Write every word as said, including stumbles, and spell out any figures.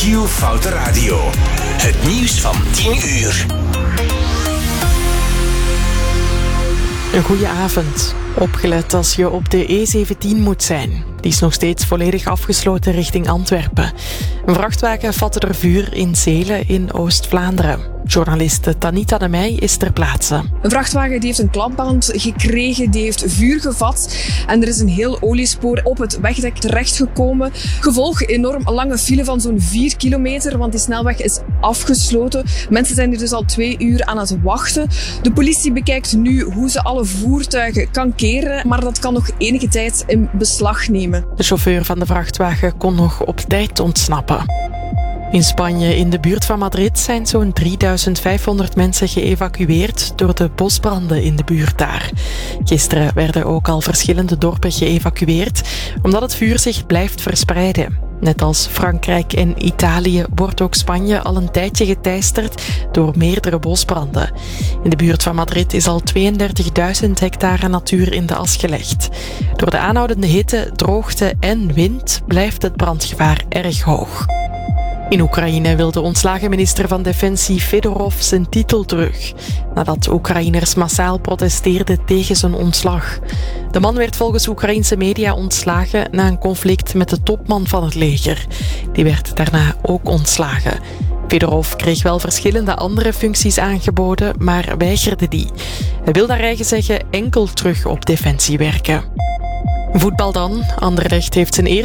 Q Foute Radio. Het nieuws van tien uur. Een goede avond. Opgelet als je op de E zeventien moet zijn. Die is nog steeds volledig afgesloten richting Antwerpen. Een vrachtwagen vatte er vuur in Zelen in Oost-Vlaanderen. Journaliste Tanita de Meij is ter plaatse. Een vrachtwagen die heeft een klapband gekregen, die heeft vuur gevat. En er is een heel oliespoor op het wegdek terechtgekomen. Gevolg enorm lange file van zo'n vier kilometer, want die snelweg is afgesloten. Mensen zijn er dus al twee uur aan het wachten. De politie bekijkt nu hoe ze alle voertuigen kan keren, maar dat kan nog enige tijd in beslag nemen. De chauffeur van de vrachtwagen kon nog op tijd ontsnappen. In Spanje, in de buurt van Madrid, zijn zo'n drieduizend vijfhonderd mensen geëvacueerd door de bosbranden in de buurt daar. Gisteren werden ook al verschillende dorpen geëvacueerd, omdat het vuur zich blijft verspreiden. Net als Frankrijk en Italië wordt ook Spanje al een tijdje geteisterd door meerdere bosbranden. In de buurt van Madrid is al tweeëndertigduizend hectare natuur in de as gelegd. Door de aanhoudende hitte, droogte en wind blijft het brandgevaar erg hoog. In Oekraïne wil de ontslagen minister van Defensie Fedorov zijn titel terug, nadat Oekraïners massaal protesteerden tegen zijn ontslag. De man werd volgens Oekraïense media ontslagen na een conflict met de topman van het leger. Die werd daarna ook ontslagen. Fedorov kreeg wel verschillende andere functies aangeboden, maar weigerde die. Hij wil naar eigen zeggen enkel terug op Defensie werken. Voetbal dan. Anderlecht heeft zijn eerste